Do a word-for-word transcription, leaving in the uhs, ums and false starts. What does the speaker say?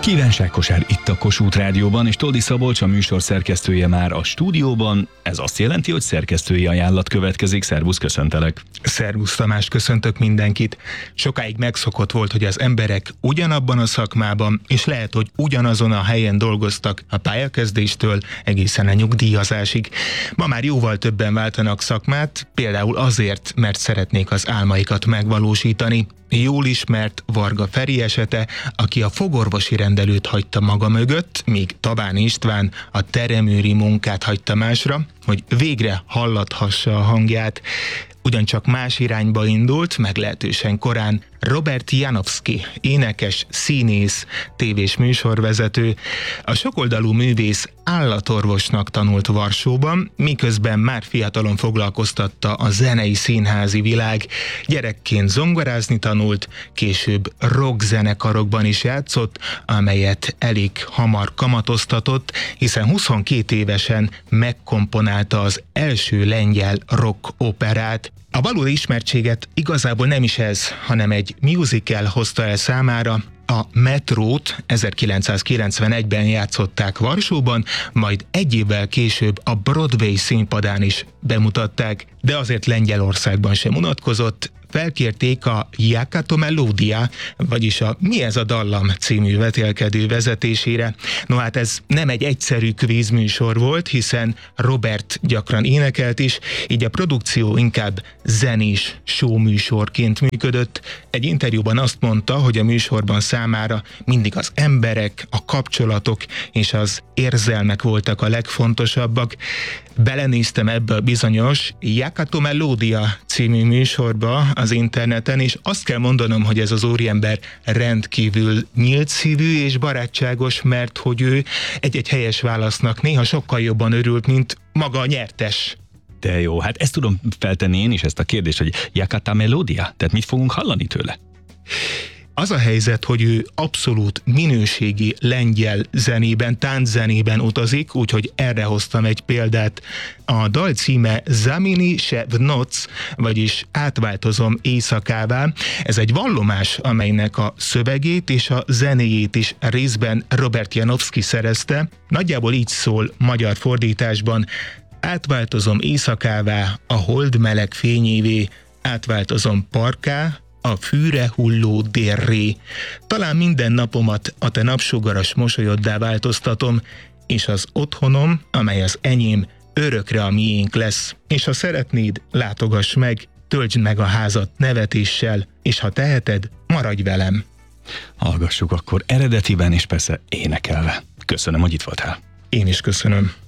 Kívánságkosár itt a Kossuth Rádióban, és Toldi Szabolcs, a műsor szerkesztője már a stúdióban. Ez azt jelenti, hogy szerkesztői ajánlat következik. Szervusz, köszöntelek! Szervusz Tamás, köszöntök mindenkit! Sokáig megszokott volt, hogy az emberek ugyanabban a szakmában, és lehet, hogy ugyanazon a helyen dolgoztak a pályakezdéstől egészen a nyugdíjazásig. Ma már jóval többen váltanak szakmát, például azért, mert szeretnék az álmaikat megvalósítani. Jól ismert Varga Feri esete, aki a fogorvosi rendelőt hagyta maga mögött, míg Tabán István a teremőri munkát hagyta másra, hogy végre hallathassa a hangját. Ugyancsak más irányba indult, meglehetősen korán Robert Janowski, énekes, színész, tévés műsorvezető. A sokoldalú művész állatorvosnak tanult Varsóban, miközben már fiatalon foglalkoztatta a zenei színházi világ. Gyerekként zongorázni tanult, később rockzenekarokban is játszott, amelyet elég hamar kamatoztatott, hiszen huszonkét évesen megkomponálta az első lengyel rock operát. A valódi ismertséget igazából nem is ez, hanem egy musical hozta el számára. A Metrót ezerkilencszázkilencvenegyben játszották Varsóban, majd egy évvel később a Broadway színpadán is bemutatták, de azért Lengyelországban sem unatkozott. Felkérték a Jaka to Melodia, vagyis a Mi ez a dallam című vetélkedő vezetésére. No hát ez nem egy egyszerű kvízműsor volt, hiszen Robert gyakran énekelt is, így a produkció inkább zenés showműsorként működött. Egy interjúban azt mondta, hogy a műsorban számára mindig az emberek, a kapcsolatok és az érzelmek voltak a legfontosabbak. Belenéztem ebbe a bizonyos Jaka to Melodia című műsorba az interneten, és azt kell mondanom, hogy ez az úriember rendkívül nyílt szívű és barátságos, mert hogy ő egy-egy helyes válasznak néha sokkal jobban örült, mint maga a nyertes. De jó, hát ezt tudom feltenni én is, ezt a kérdést, hogy Jaka to Melodia? Tehát mit fogunk hallani tőle? Az a helyzet, hogy ő abszolút minőségi lengyel zenében, tánczenében utazik, úgyhogy erre hoztam egy példát. A dal címe Zamieni się w noc, vagyis Átváltozom éjszakává. Ez egy vallomás, amelynek a szövegét és a zenéjét is részben Robert Janowski szerezte. Nagyjából így szól magyar fordításban: átváltozom éjszakává, a hold meleg fényévé, átváltozom parkká, a fűre hulló délré. Talán minden napomat a te napsugaras mosolyoddá változtatom, és az otthonom, amely az enyém, örökre a miénk lesz. És ha szeretnéd, látogass meg, töltsd meg a házat nevetéssel, és ha teheted, maradj velem. Hallgassuk akkor eredetiben, és persze énekelve. Köszönöm, hogy itt voltál. Én is köszönöm.